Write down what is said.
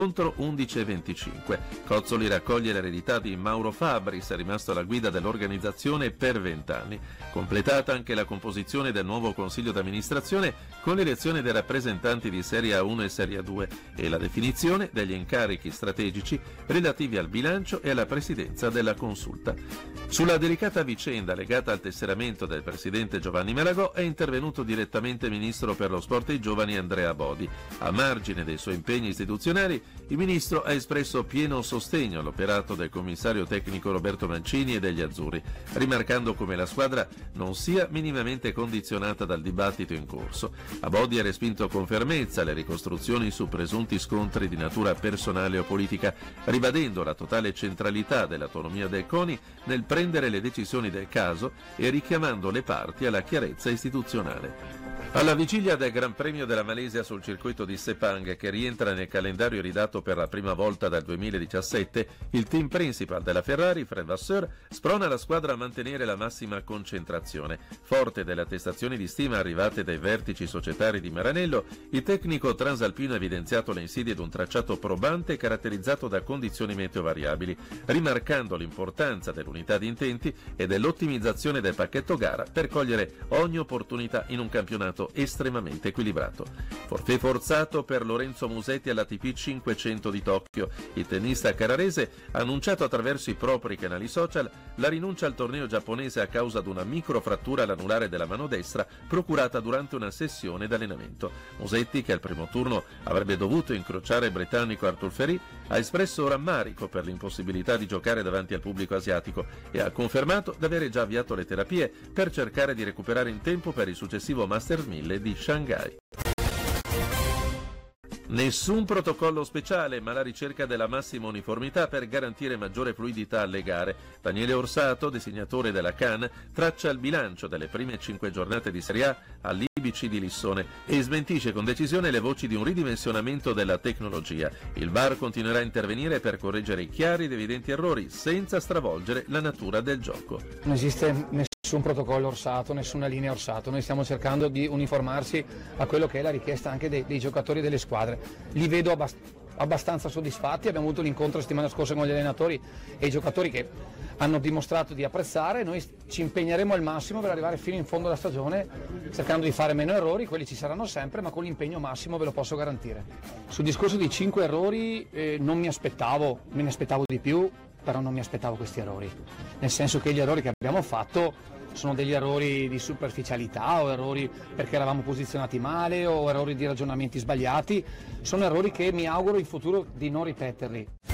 contro 11,25. Cozzoli raccoglie l'eredità di Mauro Fabris, è rimasto alla guida dell'organizzazione per 20 anni. Completata anche la composizione del nuovo consiglio d'amministrazione con l'elezione dei rappresentanti di Serie A1 e Serie A2 e la definizione degli incarichi strategici relativi al bilancio e alla presidenza della consulta. Sulla delicata vicenda legata al tesseramento del presidente Giovanni Malagò è intervenuto direttamente il ministro per lo sport e i giovani Andrea Bodi. A margine dei suoi impegni istituzionali, il ministro ha espresso pieno sostegno all'operato del commissario tecnico Roberto Mancini e degli azzurri, rimarcando come la squadra non sia minimamente condizionata dal dibattito in corso. A Bodi ha respinto con fermezza le ricostruzioni su presunti scontri di natura personale o politica, ribadendo la totale centralità dell'autonomia del CONI nel prendere le decisioni del caso e richiamando le parti alla chiarezza istituzionale. Alla vigilia del Gran Premio della Malesia sul circuito di Sepang, che rientra nel calendario ridatto per la prima volta dal 2017, il team principal della Ferrari, Fred Vasseur, sprona la squadra a mantenere la massima concentrazione. Forte delle attestazioni di stima arrivate dai vertici societari di Maranello, il tecnico transalpino ha evidenziato le insidie di un tracciato probante caratterizzato da condizioni meteo variabili, rimarcando l'importanza dell'unità di intenti e dell'ottimizzazione del pacchetto gara per cogliere ogni opportunità in un campionato estremamente equilibrato. Forfait forzato per Lorenzo Musetti all'ATP 500 di Tokyo. Il tennista carrarese ha annunciato attraverso i propri canali social la rinuncia al torneo giapponese a causa di una microfrattura all'anulare della mano destra procurata durante una sessione d'allenamento. Musetti, che al primo turno avrebbe dovuto incrociare il britannico Arthur Ferry, ha espresso rammarico per l'impossibilità di giocare davanti al pubblico asiatico e ha confermato di avere già avviato le terapie per cercare di recuperare in tempo per il successivo Masters 1000 di Shanghai. Nessun protocollo speciale, ma la ricerca della massima uniformità per garantire maggiore fluidità alle gare. Daniele Orsato, designatore della CAN, traccia il bilancio delle prime 5 giornate di Serie A all'IBC di Lissone e smentisce con decisione le voci di un ridimensionamento della tecnologia. Il VAR continuerà a intervenire per correggere i chiari ed evidenti errori senza stravolgere la natura del gioco. Non esiste nessun protocollo Orsato, nessuna linea Orsato. Noi stiamo cercando di uniformarsi a quello che è la richiesta anche dei giocatori delle squadre. Li vedo abbastanza soddisfatti, abbiamo avuto l'incontro la settimana scorsa con gli allenatori e i giocatori che hanno dimostrato di apprezzare. Noi ci impegneremo al massimo per arrivare fino in fondo alla stagione cercando di fare meno errori, quelli ci saranno sempre, ma con l'impegno massimo, ve lo posso garantire. Sul discorso di 5 errori non me ne aspettavo di più, però non mi aspettavo questi errori, nel senso che gli errori che abbiamo fatto sono degli errori di superficialità o errori perché eravamo posizionati male o errori di ragionamenti sbagliati, sono errori che mi auguro in futuro di non ripeterli.